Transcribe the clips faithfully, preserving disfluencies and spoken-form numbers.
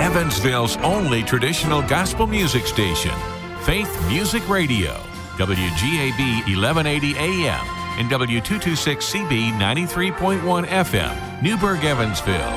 Evansville's only traditional gospel music station, Faith Music Radio, W G A B eleven eighty A M and W two twenty-six C B ninety-three point one F M, Newburgh, Evansville.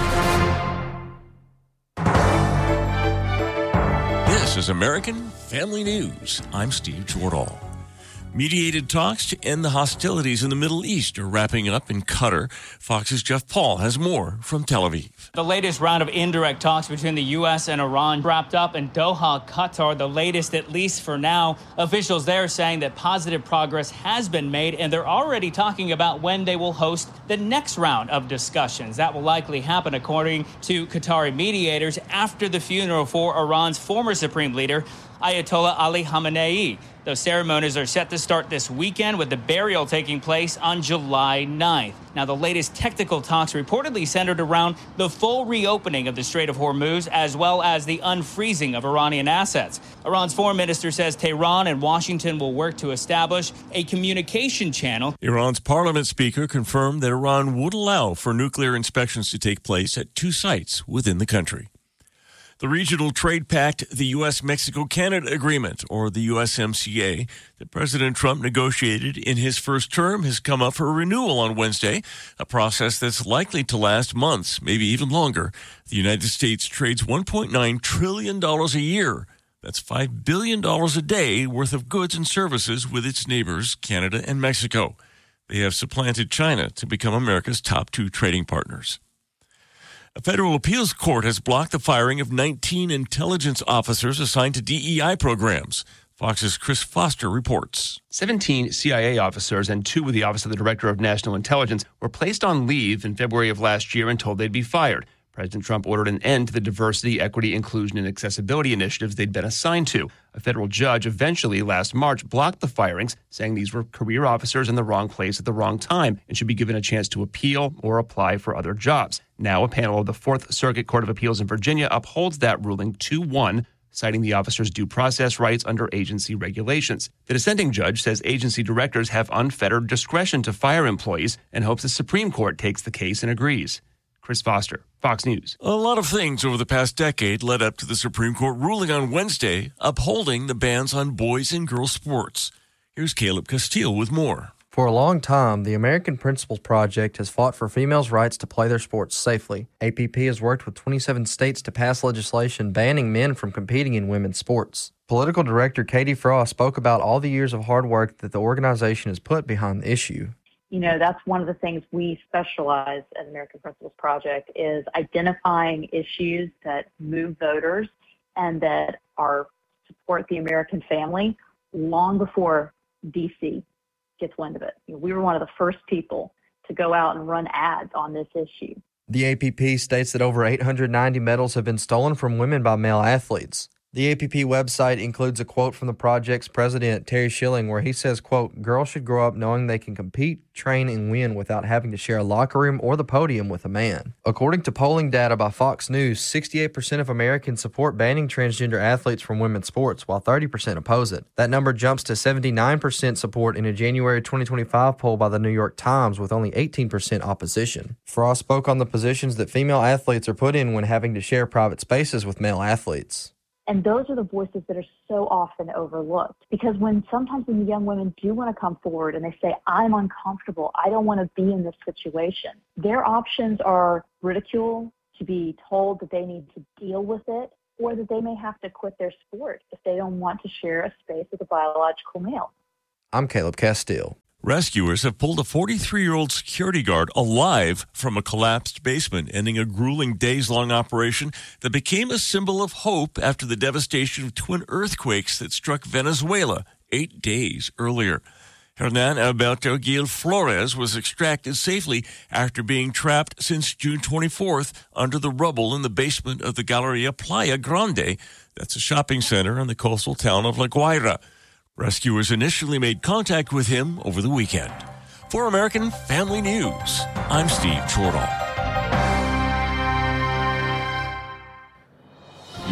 This is American Family News. I'm Steve Jordahl. Mediated talks to end the hostilities in the Middle East are wrapping up in Qatar. Fox's Jeff Paul has more from Tel Aviv. The latest round of indirect talks between the U S and Iran wrapped up in Doha, Qatar, the latest at least for now. Officials there saying that positive progress has been made, and they're already talking about when they will host the next round of discussions. That will likely happen, according to Qatari mediators, after the funeral for Iran's former supreme leader, Ayatollah Ali Khamenei. Those ceremonies are set to start this weekend, with the burial taking place on July ninth. Now, the latest technical talks reportedly centered around the full reopening of the Strait of Hormuz, as well as the unfreezing of Iranian assets. Iran's foreign minister says Tehran and Washington will work to establish a communication channel. Iran's parliament speaker confirmed that Iran would allow for nuclear inspections to take place at two sites within the country. The Regional Trade Pact, the U S Mexico Canada Agreement, or the U S M C A, that President Trump negotiated in his first term, has come up for renewal on Wednesday, a process that's likely to last months, maybe even longer. The United States trades one point nine trillion dollars a year. That's five billion dollars a day worth of goods and services with its neighbors, Canada and Mexico. They have supplanted China to become America's top two trading partners. A federal appeals court has blocked the firing of nineteen intelligence officers assigned to D E I programs. Fox's Chris Foster reports. seventeen C I A officers and two with the Office of the Director of National Intelligence were placed on leave in February of last year and told they'd be fired. President Trump ordered an end to the diversity, equity, inclusion, and accessibility initiatives they'd been assigned to. A federal judge eventually last March blocked the firings, saying these were career officers in the wrong place at the wrong time and should be given a chance to appeal or apply for other jobs. Now, a panel of the Fourth Circuit Court of Appeals in Virginia upholds that ruling two one, citing the officers' due process rights under agency regulations. The dissenting judge says agency directors have unfettered discretion to fire employees and hopes the Supreme Court takes the case and agrees. Chris Foster, Fox News. A lot of things over the past decade led up to the Supreme Court ruling on Wednesday upholding the bans on boys and girls sports. Here's Caleb Castile with more. For a long time, the American Principles Project has fought for females' rights to play their sports safely. A P P has worked with twenty-seven states to pass legislation banning men from competing in women's sports. Political Director Katie Frost spoke about all the years of hard work that the organization has put behind the issue. You know, that's one of the things we specialize at American Principles Project is identifying issues that move voters and that are support the American family long before D C gets wind of it. You know, we were one of the first people to go out and run ads on this issue. The A P P states that over eight hundred ninety medals have been stolen from women by male athletes. The A P P website includes a quote from the project's president, Terry Schilling, where he says, quote, "Girls should grow up knowing they can compete, train, and win without having to share a locker room or the podium with a man." According to polling data by Fox News, sixty-eight percent of Americans support banning transgender athletes from women's sports, while thirty percent oppose it. That number jumps to seventy-nine percent support in a January twenty twenty-five poll by the New York Times, with only eighteen percent opposition. Frost spoke on the positions that female athletes are put in when having to share private spaces with male athletes. And those are the voices that are so often overlooked, because when sometimes when the young women do want to come forward and they say, "I'm uncomfortable, I don't want to be in this situation," their options are ridicule, to be told that they need to deal with it, or that they may have to quit their sport if they don't want to share a space with a biological male. I'm Caleb Castile. Rescuers have pulled a forty-three-year-old security guard alive from a collapsed basement, ending a grueling days-long operation that became a symbol of hope after the devastation of twin earthquakes that struck Venezuela eight days earlier. Hernan Alberto Gil Flores was extracted safely after being trapped since June twenty-fourth under the rubble in the basement of the Galleria Playa Grande. That's a shopping center in the coastal town of La Guaira. Rescuers initially made contact with him over the weekend. For American Family News, I'm Steve Jordahl.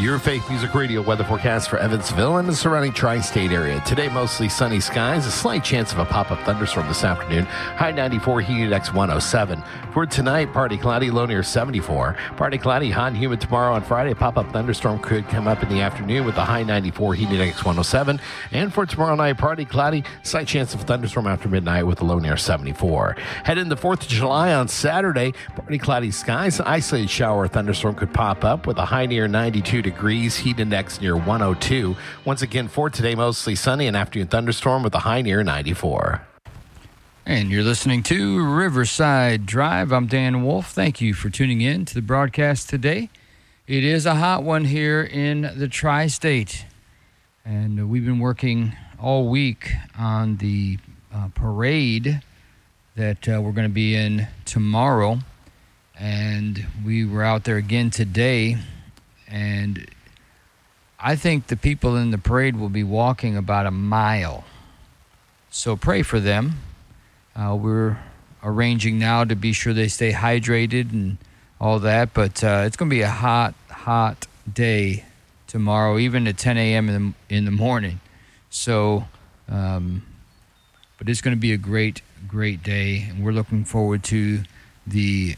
Your Faith Music Radio weather forecast for Evansville and the surrounding tri-state area. Today, mostly sunny skies, a slight chance of a pop-up thunderstorm this afternoon. High ninety-four, humid index one oh seven. For tonight, partly cloudy, low near seventy-four. Partly cloudy, hot and humid tomorrow. On Friday, a pop-up thunderstorm could come up in the afternoon with a high ninety-four, humid index one oh seven. And for tomorrow night, partly cloudy, slight chance of a thunderstorm after midnight with a low near seventy-four. Head into the fourth of July on Saturday, partly cloudy skies, an isolated shower or thunderstorm could pop up with a high near ninety-two degrees, heat index near one oh two. Once again, for today, mostly sunny, an afternoon thunderstorm with a high near ninety-four. And you're listening to Riverside Drive. I'm Dan Wolf. Thank you for tuning in to the broadcast today. It is a hot one here in the tri-state, and we've been working all week on the uh, parade that uh, we're going to be in tomorrow, and we were out there again today, and I think the people in the parade will be walking about a mile, so pray for them. Uh, we're arranging now to be sure they stay hydrated and all that, but uh, it's going to be a hot, hot day tomorrow, even at ten a.m. in the, in the morning. So, um, but it's going to be a great, great day, and we're looking forward to the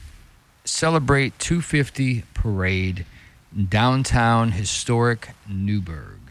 Celebrate two fifty parade in downtown historic Newburgh.